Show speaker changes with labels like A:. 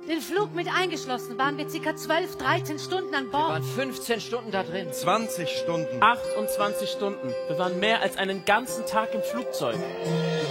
A: Den Flug mit eingeschlossen waren wir ca. 12, 13 Stunden an
B: Wir
A: Bord.
B: waren 15 Stunden da drin.
C: 20 Stunden.
D: 28 Stunden. Wir waren mehr als einen ganzen Tag im Flugzeug.